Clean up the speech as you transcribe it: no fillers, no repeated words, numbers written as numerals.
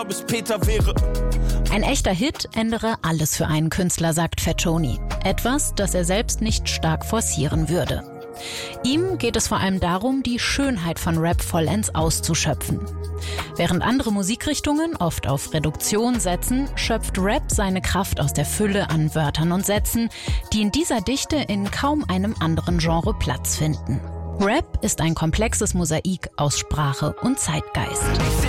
bis Peter wäre. Ein echter Hit ändere alles für einen Künstler, sagt Fat Tony. Etwas, das er selbst nicht stark forcieren würde. Ihm geht es vor allem darum, die Schönheit von Rap vollends auszuschöpfen. Während andere Musikrichtungen oft auf Reduktion setzen, schöpft Rap seine Kraft aus der Fülle an Wörtern und Sätzen, die in dieser Dichte in kaum einem anderen Genre Platz finden. Rap ist ein komplexes Mosaik aus Sprache und Zeitgeist.